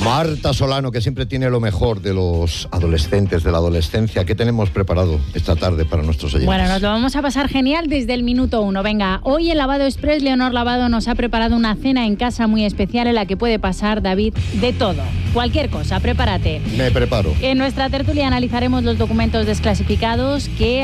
Marta Solano, que siempre tiene lo mejor de los adolescentes, de la adolescencia. ¿Qué tenemos preparado esta tarde para nuestros oyentes? Bueno, nos lo vamos a pasar genial desde el minuto 1. Venga, hoy en Lavado Express, Leonor Lavado nos ha preparado una cena en casa muy especial en la que puede pasar, David, de todo. Cualquier cosa, prepárate. Me preparo. En nuestra tertulia analizaremos los documentos desclasificados que